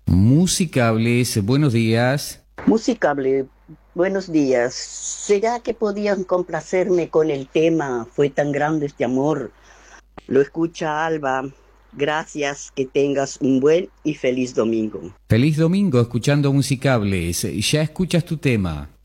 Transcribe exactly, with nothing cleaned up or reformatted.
Musicables, buenos días. Musicable, buenos días. ¿Será que podían complacerme con el tema Fue tan grande este amor? Lo escucha Alba. Gracias, que tengas un buen y feliz domingo. Feliz domingo escuchando Musicables. Ya escuchas tu tema.